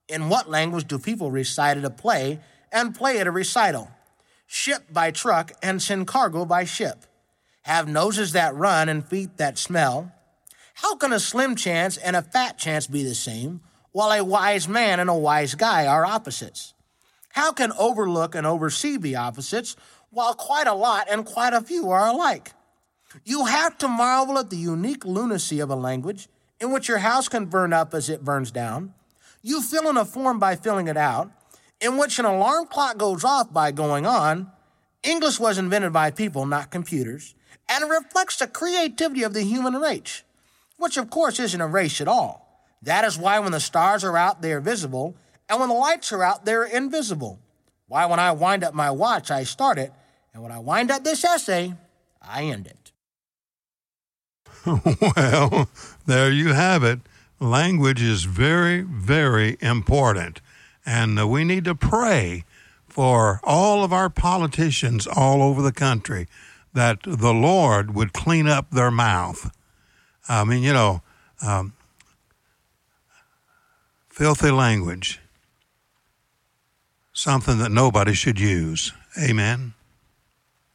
In what language do people recite at a play and play at a recital? Ship by truck and send cargo by ship? Have noses that run and feet that smell? How can a slim chance and a fat chance be the same, while a wise man and a wise guy are opposites? How can overlook and oversee be opposites, while quite a lot and quite a few are alike? You have to marvel at the unique lunacy of a language in which your house can burn up as it burns down. You fill in a form by filling it out, in which an alarm clock goes off by going on. English was invented by people, not computers, and it reflects the creativity of the human race, which of course isn't a race at all. That is why when the stars are out, they are visible, and when the lights are out, they're invisible. Why when I wind up my watch, I start it, and when I wind up this essay, I end it. Well, there you have it. Language is very, very important. And we need to pray for all of our politicians all over the country that the Lord would clean up their mouth. I mean, filthy language, something that nobody should use. Amen.